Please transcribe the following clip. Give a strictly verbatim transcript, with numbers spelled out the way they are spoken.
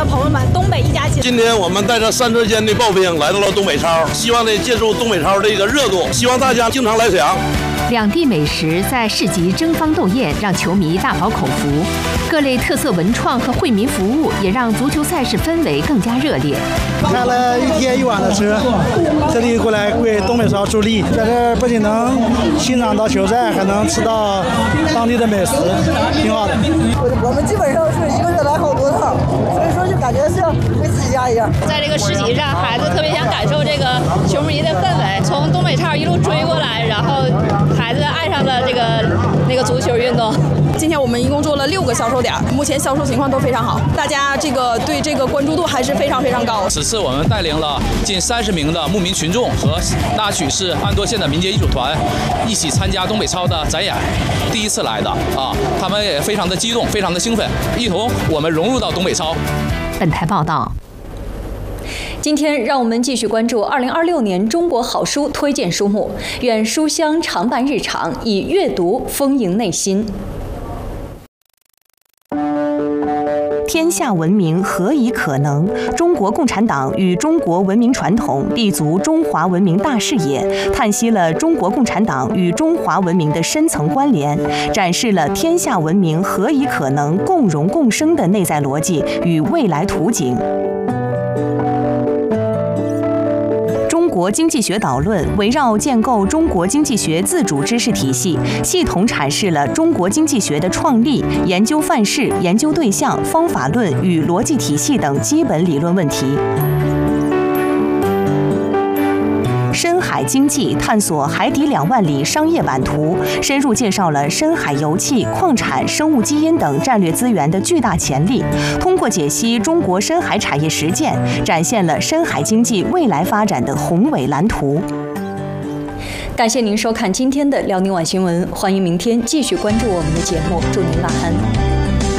朋友们，东北一家亲。 今天我们带着三车间的刨冰来到了东北超，希望呢借助东北超这个热度，希望大家经常来沈阳。 两地美食在市集争芳斗艳，让球迷大饱口福。各类特色文创和惠民服务也让足球赛事氛围更加热烈。 开了一天一晚的车，特地过来为东北超助力，在这儿不仅能欣赏到球赛，还能吃到当地的美食，挺好的。 我们基本上是一个月来好多趟，所以说就感觉像回自己家一样。 在这个市集上，孩子特别想感受这个球迷的氛围，从东北超一路追过来，然后孩子爱上了这个那个足球运动。 今天我们一共做了六个销售点，目前销售情况都非常好，大家这个对这个关注度还是非常非常高。 此次我们带领了近三十名的牧民群众和大曲市安多县的民间艺术团一起参加东北超的展演，第一次来的啊，他们也非常的激动，非常的兴奋，一同我们融入到东北超。 本台报道。 今天，让我们继续关注二零二六年中国好书推荐书目，愿书香常伴日常，以阅读丰盈内心。 天下文明何以可能？中国共产党与中国文明传统立足中华文明大视野，探析了中国共产党与中华文明的深层关联，展示了天下文明何以可能共荣共生的内在逻辑与未来图景。中国经济学导论围绕建构中国经济学自主知识体系，系统阐释了中国经济学的创立、研究范式、研究对象、方法论与逻辑体系等基本理论问题。深海经济探索海底两万里商业版图，深入介绍了深海油气、矿产、生物基因等战略资源的巨大潜力。通过解析中国深海产业实践，展现了深海经济未来发展的宏伟蓝图。 感谢您收看今天的辽宁晚新闻，欢迎明天继续关注我们的节目，祝您晚安。